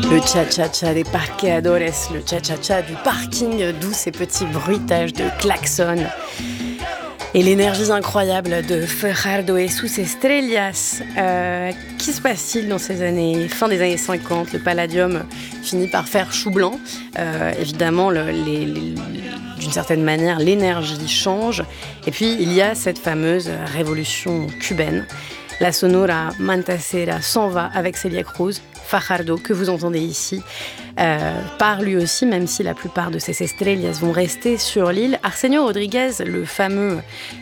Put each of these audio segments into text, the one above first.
Le cha-cha-cha des parqueadores, le cha-cha-cha du parking, d'où ces petits bruitages de klaxons. Et l'énergie incroyable de Fajardo et sus estrellas. Qu'y se passe-t-il dans ces années, fin des années 50? Le Palladium finit par faire chou blanc. Évidemment, d'une certaine manière, l'énergie change. Et puis, il y a cette fameuse révolution cubaine. La Sonora Matancera s'en va avec Celia Cruz. Fajardo, que vous entendez ici, part lui aussi, même si la plupart de ces estrellas vont rester sur l'île. Arsenio Rodriguez, le fameux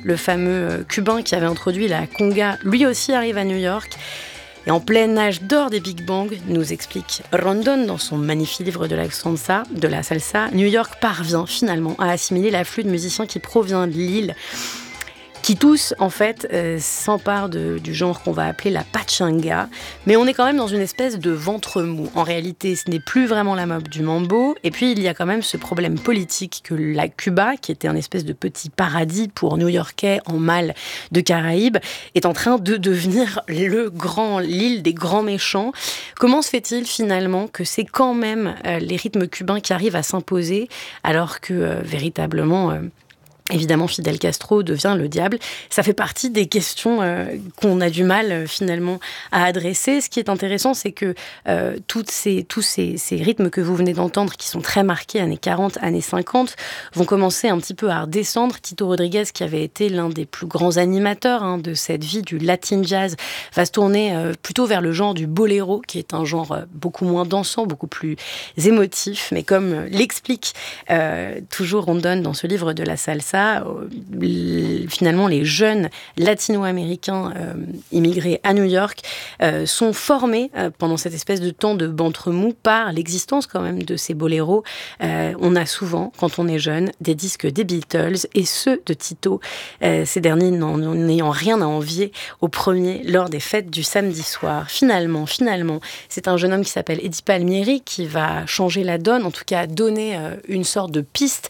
cubain qui avait introduit la conga, lui aussi arrive à New York. Et en plein âge d'or des Big Bang, nous explique Rondon dans son magnifique livre de la salsa, New York parvient finalement à assimiler l'afflux de musiciens qui provient de l'île, qui tous, en fait, s'emparent du genre qu'on va appeler la pachanga. Mais on est quand même dans une espèce de ventre mou. En réalité, ce n'est plus vraiment la mode du mambo. Et puis, il y a quand même ce problème politique que la Cuba, qui était un espèce de petit paradis pour New-Yorkais en mal de Caraïbes, est en train de devenir l'île des grands méchants. Comment se fait-il, finalement, que c'est quand même les rythmes cubains qui arrivent à s'imposer, alors que, véritablement... Évidemment, Fidel Castro devient le diable. Ça fait partie des questions qu'on a du mal finalement à adresser. Ce qui est intéressant, c'est que tous ces rythmes que vous venez d'entendre, qui sont très marqués, années 40, années 50, vont commencer un petit peu à redescendre. Tito Rodriguez, qui avait été l'un des plus grands animateurs de cette vie du latin jazz, va se tourner plutôt vers le genre du boléro, qui est un genre beaucoup moins dansant, beaucoup plus émotif. Mais comme l'explique toujours Rondon dans ce livre de la salsa, finalement, les jeunes latino-américains immigrés à New York sont formés pendant cette espèce de temps de ventre mou par l'existence quand même de ces boléros. On a souvent, quand on est jeune, des disques des Beatles et ceux de Tito, ces derniers n'ayant rien à envier aux premiers lors des fêtes du samedi soir. Finalement, c'est un jeune homme qui s'appelle Eddie Palmieri qui va changer la donne, en tout cas donner une sorte de piste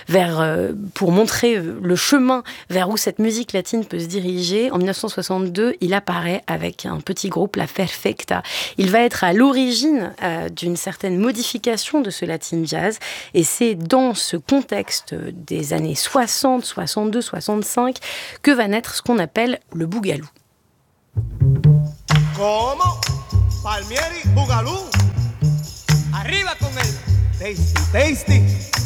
pour montrer le chemin vers où cette musique latine peut se diriger. En 1962, il apparaît avec un petit groupe, La Perfecta. Il va être à l'origine d'une certaine modification de ce latin jazz, et c'est dans ce contexte des années 60, 62, 65 que va naître ce qu'on appelle le boogaloo. ¿Cómo? Palmieri, boogaloo. Arriba con el tasty, tasty.